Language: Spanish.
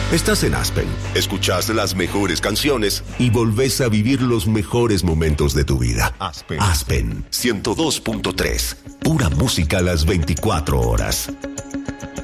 Estás en Aspen, escuchás las mejores canciones y volvés a vivir los mejores momentos de tu vida. Aspen 102.3, pura música a las 24 horas.